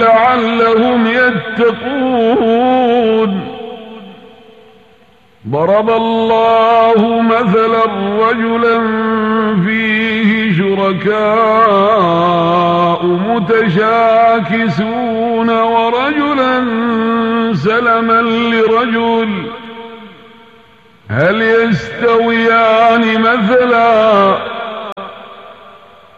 لعلهم يتقون. ضرب الله مثلا رجلا فيه شركاء متشاكسون ورجلا سلما لرجل هل يستويان مثلا